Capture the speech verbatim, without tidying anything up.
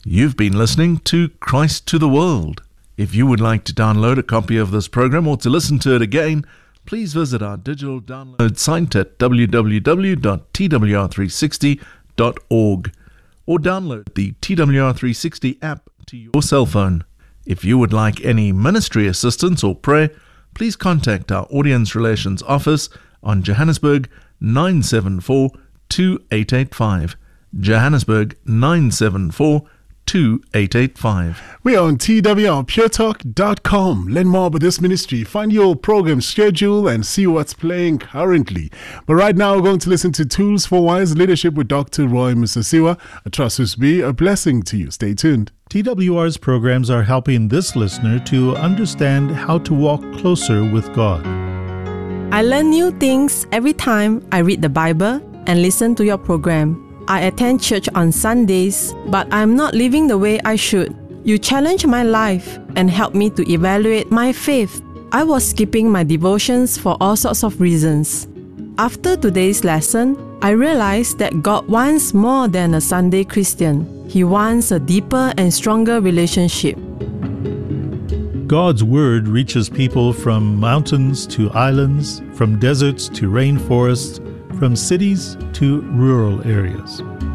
You've been listening to Christ to the World. If you would like to download a copy of this program or to listen to it again, please visit our digital download site at w w w dot t w r three sixty dot org or download the T W R three sixty app to your cell phone. If you would like any ministry assistance or prayer, please contact our Audience Relations Office on Johannesburg nine seven four two eight eight five. Johannesburg nine seven four two eight eight five. We are on T W R pure talk dot com. Learn more about this ministry, find your program schedule, and see what's playing currently. But right now, we're going to listen to Tools for Wise Leadership with Doctor Roy Musasiwa. I trust this will be a blessing to you. Stay tuned. T W R's programs are helping this listener to understand how to walk closer with God. I learn new things every time I read the Bible and listen to your program. I attend church on Sundays, but I'm not living the way I should. You challenge my life and help me to evaluate my faith. I was skipping my devotions for all sorts of reasons. After today's lesson, I realized that God wants more than a Sunday Christian. He wants a deeper and stronger relationship. God's Word reaches people from mountains to islands, from deserts to rainforests, from cities to rural areas.